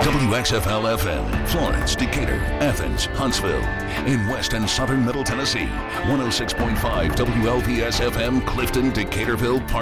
WXFL FM, Florence, Decatur, Athens, Huntsville. In West and Southern Middle Tennessee, 106.5 WLVS FM, Clifton, Decaturville,